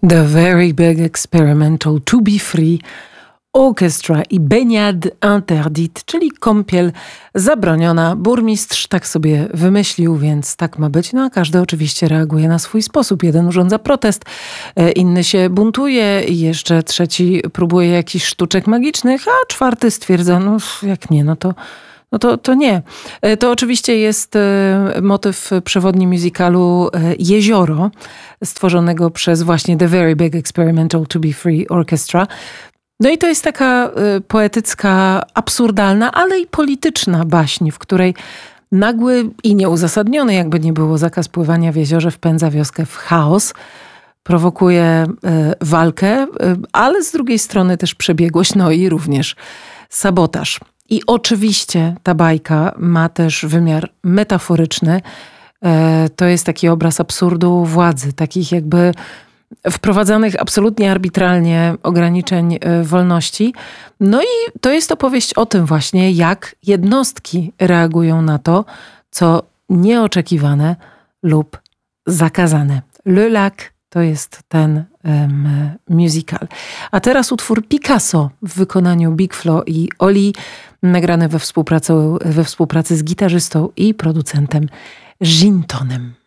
The Very Big Experimental To Be Free Orchestra i baignade interdite, czyli kąpiel zabroniona. Burmistrz tak sobie wymyślił, więc tak ma być. No a każdy oczywiście reaguje na swój sposób. Jeden urządza protest, inny się buntuje i jeszcze trzeci próbuje jakichś sztuczek magicznych, a czwarty stwierdza, no jak nie, to nie. To oczywiście jest motyw przewodni musicalu Jezioro, stworzonego przez właśnie The Very Big Experimental To Be Free Orchestra. No i to jest taka poetycka, absurdalna, ale i polityczna baśń, w której nagły i nieuzasadniony, jakby nie było, zakaz pływania w jeziorze wpędza wioskę w chaos, prowokuje walkę, ale z drugiej strony też przebiegłość, no i również sabotaż. I oczywiście ta bajka ma też wymiar metaforyczny. To jest taki obraz absurdu władzy, takich jakby wprowadzanych absolutnie arbitralnie ograniczeń wolności. No i to jest opowieść o tym właśnie, jak jednostki reagują na to, co nieoczekiwane lub zakazane. Le Lac to jest ten musical. A teraz utwór Picasso w wykonaniu Big Flo i Oli, nagrany we współpracy z gitarzystą i producentem Gintonem.